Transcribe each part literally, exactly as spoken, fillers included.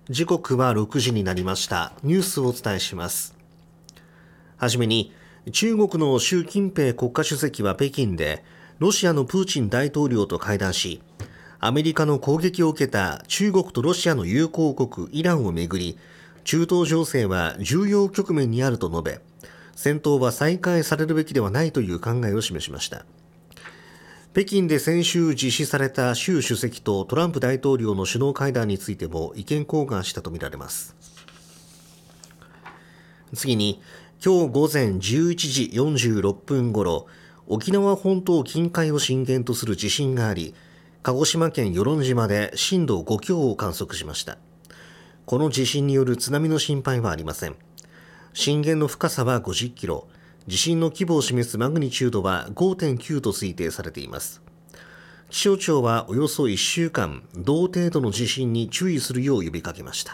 時刻はろくじになりました。ニュースをお伝えします。はじめに、中国の習近平国家主席は北京でロシアのプーチン大統領と会談し、アメリカの攻撃を受けた中国とロシアの友好国イランをめぐり、中東情勢は重要局面にあると述べ、戦闘は再開されるべきではないという考えを示しました。北京で先週実施された習主席とトランプ大統領の首脳会談についても意見交換したとみられます。次に、今日午前じゅういちじよんじゅうろっぷんごろ、沖縄本島近海を震源とする地震があり、鹿児島県与論島で震度ご強を観測しました。この地震による津波の心配はありません。震源の深さはごじゅっキロ、地震の規模を示すマグニチュードは ごてんきゅう と推定されています。気象庁はおよそいっしゅうかん、同程度の地震に注意するよう呼びかけました。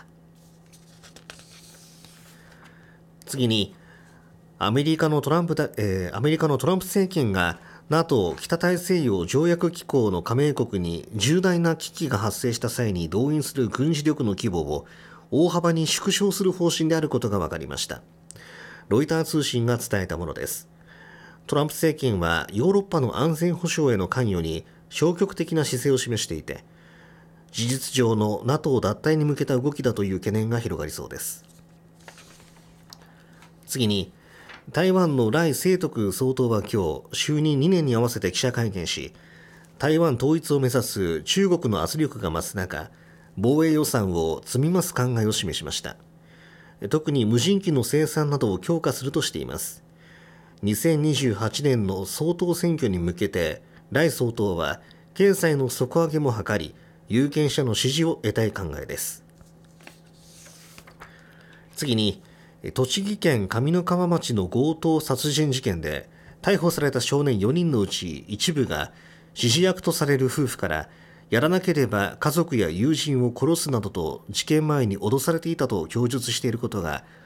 次に、アメリカのトランプだ、えー、アメリカのトランプ政権が ナトー 北大西洋条約機構の加盟国に重大な危機が発生した際に動員する軍事力の規模を大幅に縮小する方針であることが分かりました。ロイター通信が伝えたものです。トランプ政権はヨーロッパの安全保障への関与に消極的な姿勢を示していて、事実上の ナトー 脱退に向けた動きだという懸念が広がりそうです。次に、台湾の頼清徳総統は今日、就任にねんに合わせて記者会見し、台湾統一を目指す中国の圧力が増す中、防衛予算を積み増す考えを示しました。特に無人機の生産などを強化するとしています。にせんにじゅうはちねんの総統選挙に向けて、頼総統は経済の底上げも図り、有権者の支持を得たい考えです。次に、栃木県上三川町の強盗殺人事件で逮捕された少年よにんのうち一部が指示役とされる夫婦からやらなければ家族や友人を殺すなどと事件前に脅されていたと供述していることが